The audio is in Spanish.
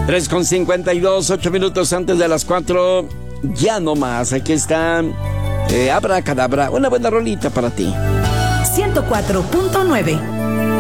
3:52, 8 minutos antes de las 4. Ya no más. Aquí está Abracadabra. Una buena rolita para ti. 104.9